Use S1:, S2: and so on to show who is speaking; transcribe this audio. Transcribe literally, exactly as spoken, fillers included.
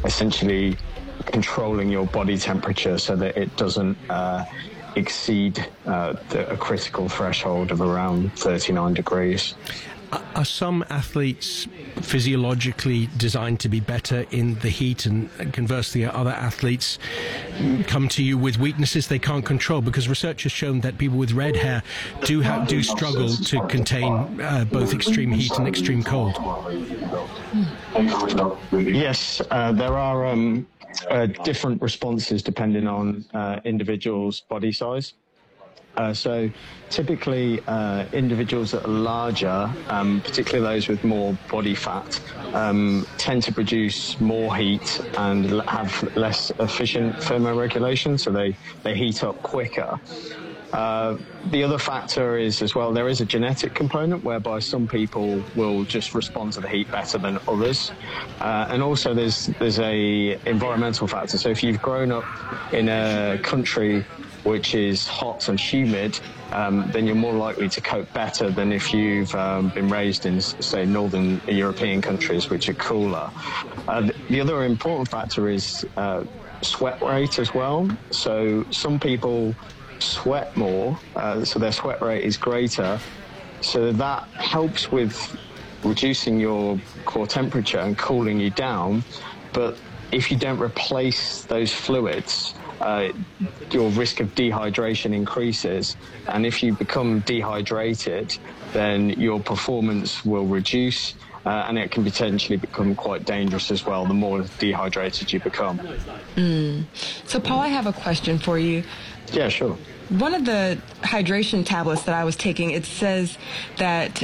S1: essentially controlling your body temperature so that it doesn't uh, exceed uh, the, a critical threshold of around thirty-nine degrees.
S2: Are some athletes physiologically designed to be better in the heat, and conversely are other athletes come to you with weaknesses they can't control? Because research has shown that people with red hair do ha- do struggle to contain uh, both extreme heat and extreme cold.
S1: Yes, uh, there are um, uh, different responses depending on uh, individuals' body size. Uh, so typically uh, individuals that are larger, um, particularly those with more body fat, um, tend to produce more heat and l- have less efficient thermoregulation, so they, they heat up quicker. Uh, the other factor is as well, there is a genetic component whereby some people will just respond to the heat better than others. Uh, and also there's there's a environmental factor. So if you've grown up in a country which is hot and humid, um, then you're more likely to cope better than if you've um, been raised in, say, northern European countries, which are cooler. Uh, the other important factor is uh, sweat rate as well. So some people sweat more, uh, so their sweat rate is greater. So that helps with reducing your core temperature and cooling you down. But if you don't replace those fluids, uh, your risk of dehydration increases. And if you become dehydrated, then your performance will reduce. Uh, and it can potentially become quite dangerous as well, the more dehydrated you become.
S3: Mm. So, Paul, I have a question for you.
S1: Yeah, sure.
S3: One of the hydration tablets that I was taking, it says that